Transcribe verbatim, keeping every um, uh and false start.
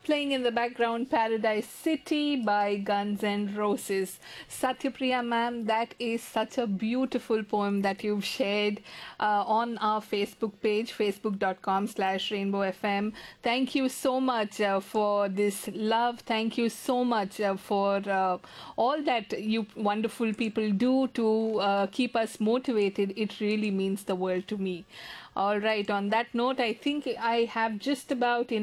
Playing in the background, Paradise City by Guns N' Roses. Satyapriya ma'am, that is such a beautiful poem that you've shared uh, on our Facebook page, facebook.com slash rainbow FM. Thank you so much uh, for this love. Thank you so much uh, for uh, all that you wonderful people do to uh, keep us motivated. It really means the world to me. All right, on that note, I think I have just about enough